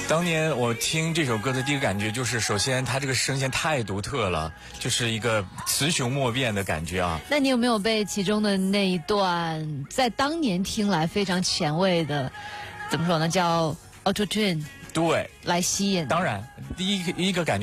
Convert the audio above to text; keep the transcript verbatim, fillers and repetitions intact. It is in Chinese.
当年我听这首歌的第一个感觉就是，首先它这个声线太独特了，就是一个雌雄莫辨的感觉啊。 那你有没有被其中的那一段在当年听来非常前卫的，怎么说呢，叫 Auto Tune 对来吸引？ 当然，第一个一个感觉。